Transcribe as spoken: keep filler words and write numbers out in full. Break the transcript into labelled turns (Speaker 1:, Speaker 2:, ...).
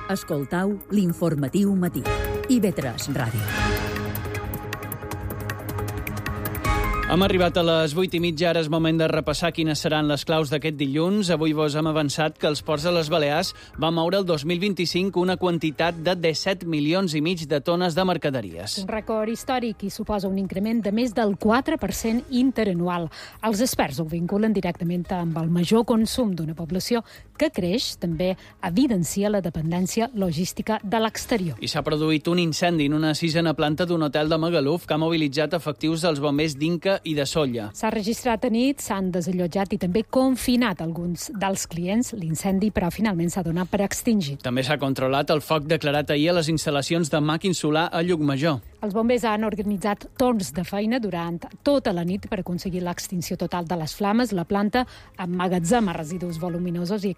Speaker 1: Escoltau l'informatiu matí. i ve tres Ràdio.
Speaker 2: Hem arribat a les vuit i mitja, ara és moment de repassar quines seran les claus d'aquest dilluns. Avui vos hem avançat que els ports de les Balears van moure el dos mil vint-i-cinc una quantitat de disset milions i mig de tones de mercaderies.
Speaker 3: Un rècord històric i suposa un increment de més del quatre per cent interanual. Els experts ho vinculen directament amb el major consum d'una població que creix, també evidencia la dependència logística de l'exterior.
Speaker 2: I s'ha produït un incendi en una sisena planta d'un hotel de Magaluf que ha mobilitzat efectius dels bombers d'Inca i de Sóller.
Speaker 3: S'ha registrat a nit, s'han desallotjat i també confinat alguns dels clients. L'incendi, però, finalment s'ha donat per extingit.
Speaker 2: També s'ha controlat el foc declarat ahir a les instal·lacions de màquin solar a Llucmajor.
Speaker 3: Els bombers han organitzat torns de feina durant tota la nit per aconseguir l'extinció total de les flames. La planta emmagatzema residus voluminosos i